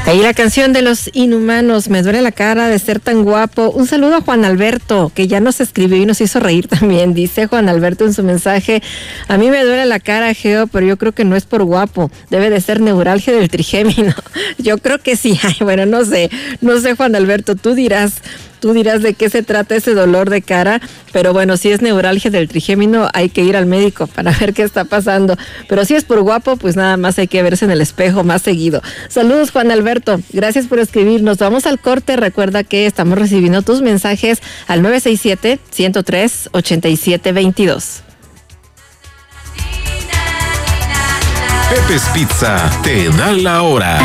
Ahí la canción de Los Inhumanos, Me duele la cara de ser tan guapo. Un saludo a Juan Alberto, que ya nos escribió y nos hizo reír también. Dice Juan Alberto en su mensaje: a mí me duele la cara, Geo, pero yo creo que no es por guapo, debe de ser neuralgia del trigémino. Yo creo que sí. Ay, bueno, no sé, Juan Alberto, tú dirás de qué se trata ese dolor de cara, pero bueno, si es neuralgia del trigémino, hay que ir al médico para ver qué está pasando. Pero si es por guapo, pues nada más hay que verse en el espejo más seguido. Saludos, Juan Alberto, gracias por escribirnos. Vamos al corte. Recuerda que estamos recibiendo tus mensajes al 967-103-8722. Pepe's Pizza te da la hora.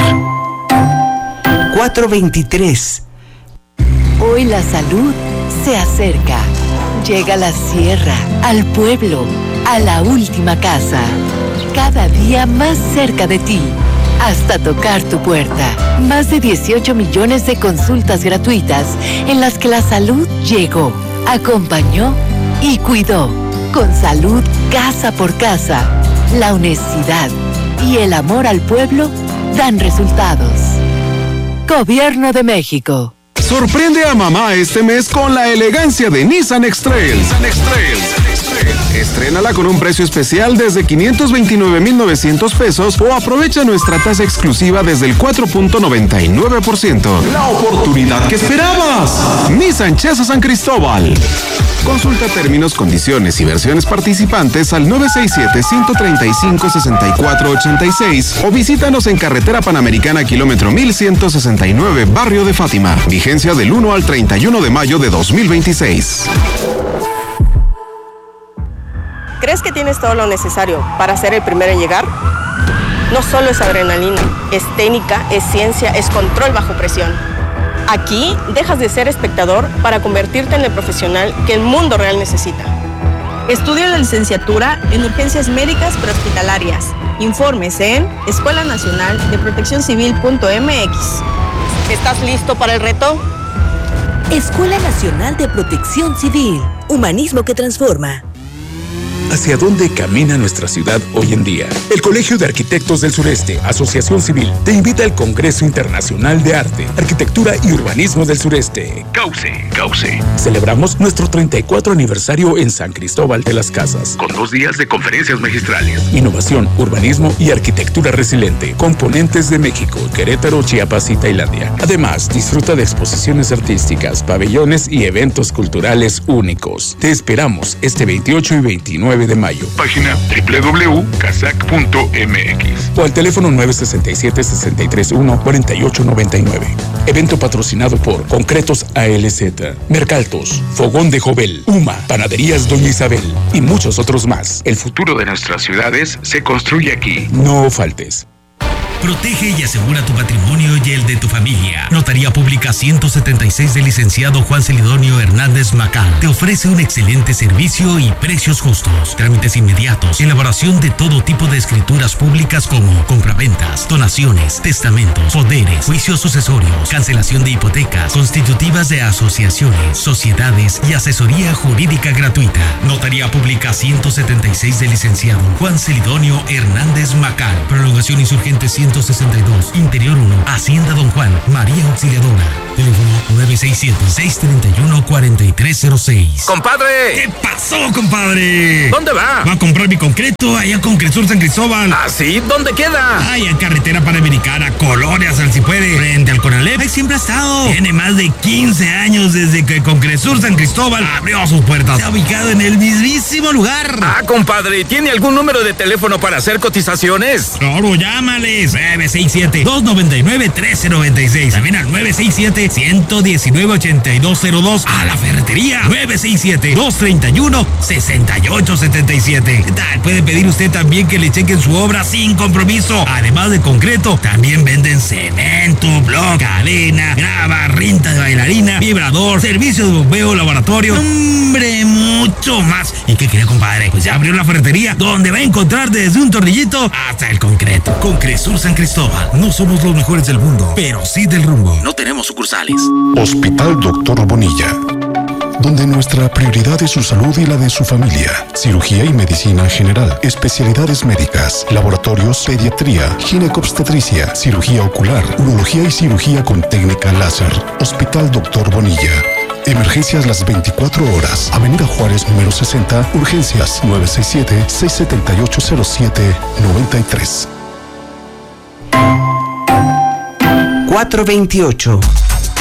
4:23. Hoy la salud se acerca. Llega a la sierra, al pueblo, a la última casa. Cada día más cerca de ti, hasta tocar tu puerta. Más de 18 millones de consultas gratuitas en las que la salud llegó, acompañó y cuidó. Con salud casa por casa, la honestidad y el amor al pueblo dan resultados. Gobierno de México. Sorprende a mamá este mes con la elegancia de Nissan X-Trail. Estrénala con un precio especial desde 529,900 pesos o aprovecha nuestra tasa exclusiva desde el 4.99%. La oportunidad que esperabas. Nissan Chesa San Cristóbal. Consulta términos, condiciones y versiones participantes al 967-135-6486 o visítanos en Carretera Panamericana kilómetro 1169, Barrio de Fátima. Vigencia del 1 al 31 de mayo de 2026. ¿Crees que tienes todo lo necesario para ser el primero en llegar? No solo es adrenalina, es técnica, es ciencia, es control bajo presión. Aquí dejas de ser espectador para convertirte en el profesional que el mundo real necesita. Estudia la licenciatura en urgencias médicas prehospitalarias. Informes en Escuela Nacional de Protección Civil.mx. ¿Estás listo para el reto? Escuela Nacional de Protección Civil. Humanismo que transforma. ¿Hacia dónde camina nuestra ciudad hoy en día? El Colegio de Arquitectos del Sureste, Asociación Civil, te invita al Congreso Internacional de Arte, Arquitectura y Urbanismo del Sureste. CAUSE. Celebramos nuestro 34 aniversario en San Cristóbal de las Casas, con 2 días de conferencias magistrales, innovación, urbanismo y arquitectura resiliente, componentes de México, Querétaro, Chiapas y Tailandia. Además, disfruta de exposiciones artísticas, pabellones y eventos culturales únicos. Te esperamos este 28 y 29 de mayo. Página www.casac.mx o al teléfono 967-631-4899. Evento patrocinado por Concretos ALZ, Mercaltos, Fogón de Jovel, UMA, Panaderías Doña Isabel y muchos otros más. El futuro de nuestras ciudades se construye aquí. No faltes. Protege y asegura tu patrimonio y el de tu familia. Notaría Pública 176 del licenciado Juan Celidonio Hernández Macal te ofrece un excelente servicio y precios justos. Trámites inmediatos, elaboración de todo tipo de escrituras públicas como compraventas, donaciones, testamentos, poderes, juicios sucesorios, cancelación de hipotecas, constitutivas de asociaciones, sociedades y asesoría jurídica gratuita. Notaría Pública 176 del licenciado Juan Celidonio Hernández Macal. Prolongación Insurgente 162, Interior 1, Hacienda Don Juan, María Auxiliadora. Teléfono 967-631-4306. ¡Compadre! ¿Qué pasó, compadre? ¿Dónde va? Va a comprar mi concreto allá con Cresur San Cristóbal. ¿Ah, sí? ¿Dónde queda? Ay, en Carretera Panamericana, Colonias, al si puede, frente al Conalep. Ahí siempre ha estado. Tiene más de 15 años desde que con Cresur San Cristóbal abrió sus puertas. Se ha ubicado en el mismísimo lugar. Ah, compadre, ¿tiene algún número de teléfono para hacer cotizaciones? Claro, llámales. 967-299-1396. También al 967-119-8202. A la ferretería. 967-231-6877. ¿Qué tal? Puede pedir usted también que le chequen su obra sin compromiso. Además de concreto, también venden cemento, bloc, cadena, grava, rinta de bailarina, vibrador, servicio de bombeo, laboratorio. ¡Hombre, mucho más! ¿Y qué quiere, compadre? Pues ya abrió la ferretería, donde va a encontrar desde un tornillito hasta el concreto. Con Cresur San Cristóbal. No somos los mejores del mundo, pero sí del rumbo. No tenemos sucursales. Hospital Dr. Bonilla. donde nuestra prioridad es su salud y la de su familia. Cirugía y medicina general, especialidades médicas, laboratorios, pediatría, ginecobstetricia, cirugía ocular, urología y cirugía con técnica láser. Hospital Dr. Bonilla. Emergencias las 24 horas. Avenida Juárez, número 60. Urgencias 967-678-0793. 428.